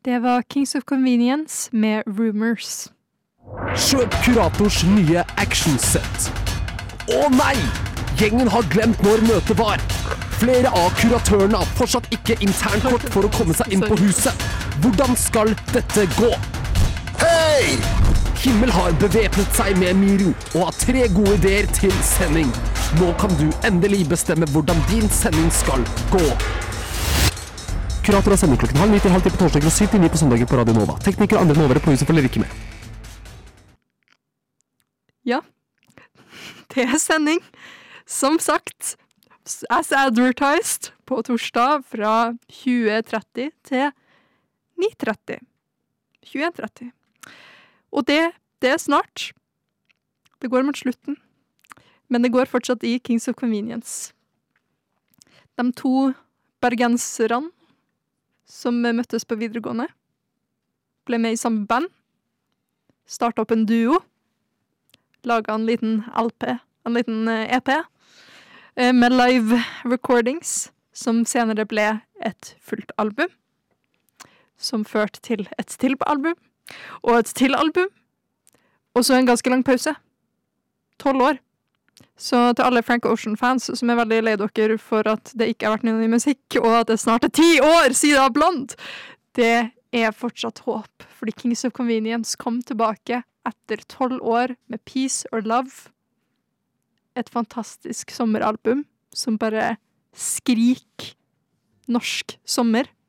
Det var Kings of Convenience med Rumors. Kjøp Kurators nye actionset. Å nei! Gjengen har glemt når møtet var. Flere av kuratørene har fortsatt ikke internkort for å komme seg inn på huset. Hvordan skal dette gå? Hei! Himmel har bevæpnet seg med Miru og har 3 gode ideer til sending. Nå kan du endelig bestemme hvordan din sending skal gå. Kurator har sending klokken 9:30 til 9:30 på torsdager og 7 til 9 på søndager på Radio Nova. Teknikere og andre novere på huset følger ikke med. Ja, det er sending. Som sagt, as advertised, på torsdag fra 20:30 til 9:30. 21:30. Og det er snart. Det går mot slutten. Men det går fortsatt i Kings of Convenience. De 2 bergenserne som møttes på videregående, ble med i samme band, startet opp en duo, laget en liten LP, en liten EP, med live recordings, som senere ble et fullt album, som førte til et til album, og et til album, og så en ganske lang pause. 12 år. Så til alle Frank Ocean-fans som er veldig lei dere for at det ikke har vært noe ny musikk, og at det snart er 10 år siden det var Blond, det er fortsatt håp, fordi Kings of Convenience kom tilbake etter 12 år med Peace or Love. Et fantastisk sommeralbum som bare skrik norsk sommer.